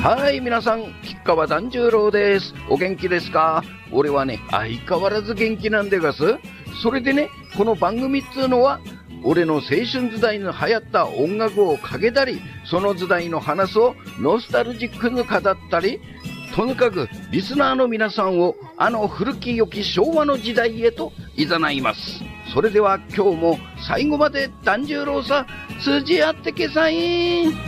はい、皆さん、吉川團十郎です。お元気ですか？俺はね、相変わらず元気なんでがす。それでね、この番組っつうのは、俺の青春時代に流行った音楽をかけたり、その時代の話をノスタルジックに語ったり、とにかくリスナーの皆さんをあの古き良き昭和の時代へと誘います。それでは今日も最後まで團十郎さ、通じ合ってけさいん。